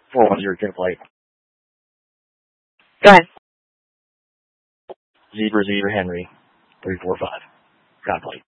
410 can play. Go ahead. Zebra Henry, 345. Got play.